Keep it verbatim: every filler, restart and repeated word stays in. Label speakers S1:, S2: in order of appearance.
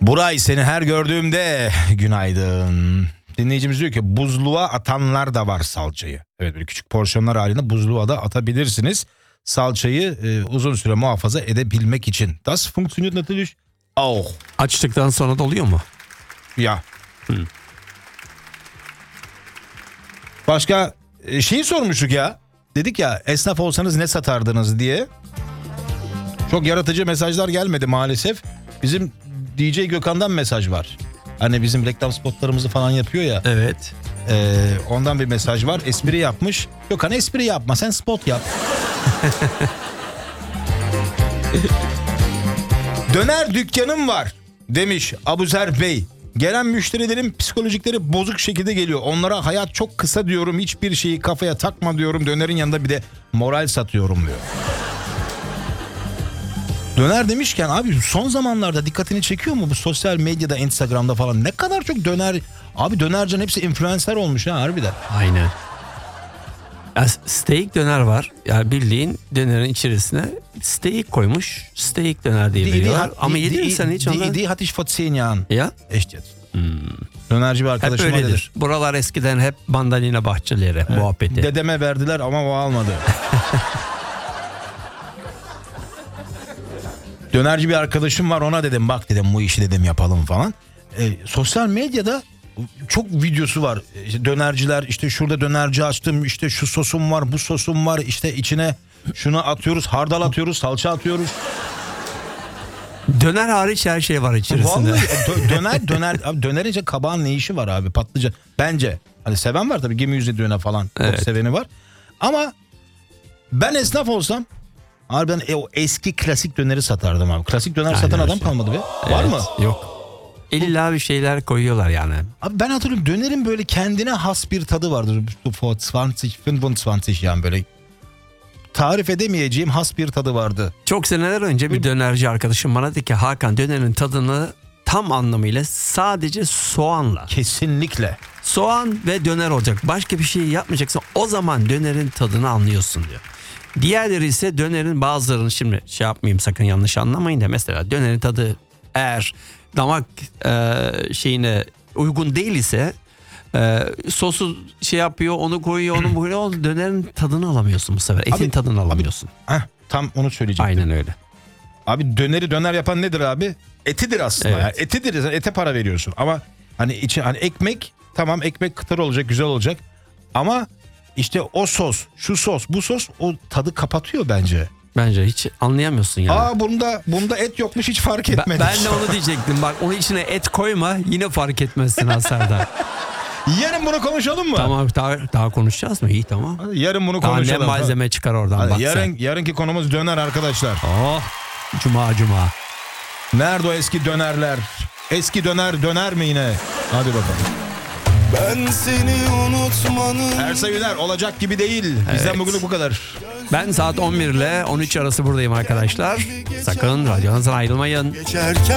S1: Buray, seni her gördüğümde günaydın. Dinleyicimiz diyor ki buzluğa atanlar da var salçayı. Evet, böyle küçük porsiyonlar halinde buzluğa da atabilirsiniz. Salçayı e, uzun süre muhafaza edebilmek için. Das funktioniert natürlich auch.
S2: Açtıktan sonra da oluyor mu?
S1: Ya.
S2: Hmm.
S1: Başka e, şeyi sormuştuk ya. Dedik ya, esnaf olsanız ne satardınız diye. Çok yaratıcı mesajlar gelmedi maalesef. Bizim D J Gökhan'dan mesaj var. Hani bizim reklam spotlarımızı falan yapıyor ya.
S2: Evet.
S1: E, ondan bir mesaj var. Espri yapmış. Gökhan, espri yapma, sen spot yap. Döner dükkanım var demiş Abuzer Bey. Gelen müşterilerin psikolojikleri bozuk şekilde geliyor. Onlara hayat çok kısa diyorum, hiçbir şeyi kafaya takma diyorum. Dönerin yanında bir de moral satıyorum diyor. Döner demişken abi, son zamanlarda dikkatini çekiyor mu bu sosyal medyada, Instagram'da falan ne kadar çok döner. Abi dönercinin hepsi influencer olmuş ha, harbiden.
S2: Aynen. Ya steak döner var. Yani bildiğin dönerin içerisine steak koymuş. Steak döner diye veriyorlar. Ama yedin mi sen hiç ondan?
S1: Die hatte ich vor zehn Jahren.
S2: Ya?
S1: Echt jetzt.
S2: Hmm.
S1: Dönerci bir
S2: Hep
S1: arkadaşım var dedi.
S2: öyledir. Buralar eskiden hep mandalina bahçeleri, evet, muhabbeti.
S1: Dedeme verdiler ama o almadı. Dönerci bir arkadaşım var, ona dedim bak dedim bu işi dedim yapalım falan. E, sosyal medyada çok videosu var. İşte dönerciler, işte şurada dönerci açtım, işte şu sosum var, bu sosum var, işte içine şunu atıyoruz, hardal atıyoruz, salça atıyoruz.
S2: Döner hariç her şey var içerisinde.
S1: Vallahi dö- döner döner abi, dönerince kabağın ne işi var abi, patlıcan. Bence hani seven var tabii, gemi yüzü döner falan,
S2: evet,
S1: çok seveni var. Ama ben esnaf olsam abi ben e, o eski klasik döneri satardım abi. Klasik döner
S2: aynen
S1: satan adam
S2: şey
S1: kalmadı be. Var
S2: evet,
S1: mı?
S2: Yok. İlla bir şeyler koyuyorlar yani.
S1: Abi ben hatırlıyorum, dönerin böyle kendine has bir tadı vardır. Vor yirmi yirmi yani böyle tarif edemeyeceğim has bir tadı vardı.
S2: Çok seneler önce bir dönerci arkadaşım bana dedi ki Hakan, dönerin tadını tam anlamıyla sadece soğanla.
S1: Kesinlikle.
S2: Soğan ve döner olacak. Başka bir şey yapmayacaksın. O zaman dönerin tadını anlıyorsun diyor. Diğerleri ise dönerin bazılarını, şimdi şey yapmayayım sakın yanlış anlamayın da, mesela dönerin tadı eğer damak e, şeyine uygun değil ise e, sosu şey yapıyor, onu koyuyor, onu koyuyor, o dönerin tadını alamıyorsun bu sefer. Etin
S1: abi,
S2: tadını alamıyorsun.
S1: Abi, heh, tam onu söyleyecektim.
S2: Aynen öyle.
S1: Abi döneri döner yapan nedir abi? Etidir aslında.
S2: Evet.
S1: Yani etidir. Sen ete para veriyorsun. Ama hani içi hani ekmek, tamam ekmek kıtır olacak, güzel olacak. Ama işte o sos, şu sos, bu sos o tadı kapatıyor bence.
S2: Bence hiç anlayamıyorsun yani.
S1: Aa bunda bunda et yokmuş, hiç fark etmedik.
S2: Ben, ben de onu diyecektim. Bak, onun içine et koyma, yine fark etmezsin Hasar'da.
S1: Yarın bunu konuşalım mı?
S2: Tamam, daha, daha konuşacağız mı? İyi, tamam.
S1: Hadi yarın bunu
S2: Daha
S1: konuşalım.
S2: ne malzeme çıkar oradan,
S1: Hadi
S2: bak
S1: yarın,
S2: sen.
S1: yarınki konumuz döner arkadaşlar.
S2: Oh, cuma cuma.
S1: Nerede o eski dönerler? Eski döner döner mi yine? Hadi bakalım.
S3: Ben seni unutmanın.
S1: Ersa Güler olacak gibi değil. Bizden
S2: Evet.
S1: bugünlük bu kadar.
S2: Ben saat on bir ile on üç arası buradayım arkadaşlar. Sakın radyonuzdan ayrılmayın.
S3: Geçerken